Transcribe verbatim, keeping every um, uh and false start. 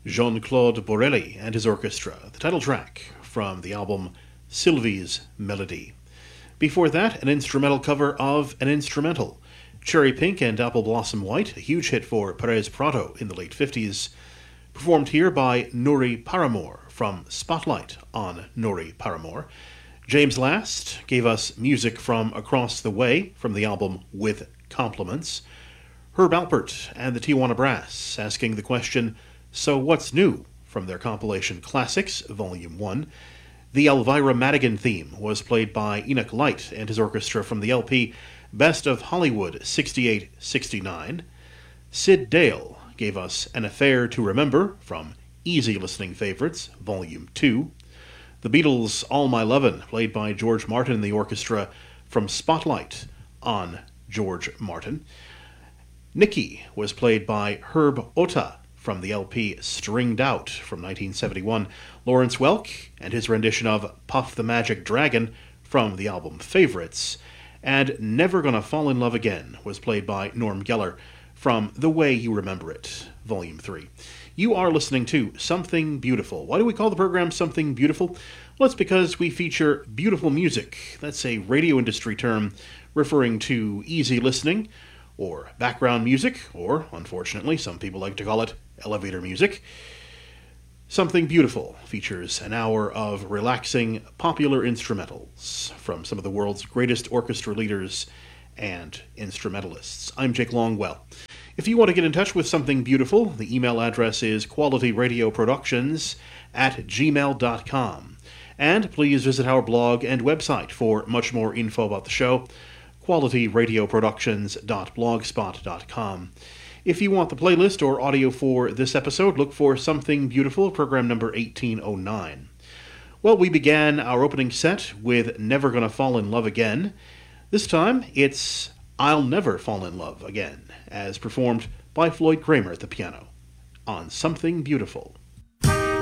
Jean-Claude Borelli and his orchestra, the title track from the album Sylvie's Melody. Before that, an instrumental cover of an instrumental, Cherry Pink and Apple Blossom White, a huge hit for Perez Prado in the late fifties, performed here by Nuri Paramore from Spotlight on Nuri Paramore. James Last gave us music from Across the Way from the album With Compliments. Herb Alpert and the Tijuana Brass asking the question, So What's New? From their compilation Classics, Volume one. The Elvira Madigan theme was played by Enoch Light and his orchestra from the L P Best of Hollywood sixty-eight sixty-nine. Sid Dale gave us An Affair to Remember from Easy Listening Favorites, Volume two. The Beatles' All My Lovin', played by George Martin and the orchestra from Spotlight on George Martin. Nikki was played by Herb Otta from the L P Stringed Out from nineteen seventy-one. Lawrence Welk and his rendition of Puff the Magic Dragon from the album Favorites. And Never Gonna Fall in Love Again was played by Norm Geller from The Way You Remember It, Volume three. You are listening to Something Beautiful. Why do we call the program Something Beautiful? Well, it's because we feature beautiful music. That's a radio industry term referring to easy listening, or background music, or, unfortunately, some people like to call it elevator music. Something Beautiful features an hour of relaxing popular instrumentals from some of the world's greatest orchestra leaders and instrumentalists. I'm Jake Longwell. If you want to get in touch with Something Beautiful, the email address is qualityradioproductions at gmail dot com. And please visit our blog and website for much more info about the show, quality radio productions dot blogspot dot com. If you want the playlist or audio for this episode, look for Something Beautiful, program number eighteen oh nine. Well, we began our opening set with Never Gonna Fall in Love Again. This time, it's I'll Never Fall in Love Again, as performed by Floyd Kramer at the piano on Something Beautiful.